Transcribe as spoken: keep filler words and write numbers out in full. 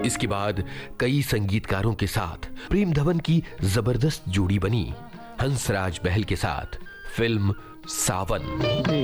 इसके बाद कई संगीतकारों के साथ प्रेम धवन की जबरदस्त जोड़ी बनी हंसराज बहल के साथ फिल्म सावन।